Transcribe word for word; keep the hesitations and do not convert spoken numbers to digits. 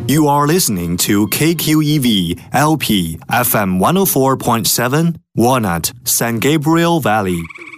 You are listening to K Q E V L P F M one oh four point seven, Walnut, San Gabriel Valley.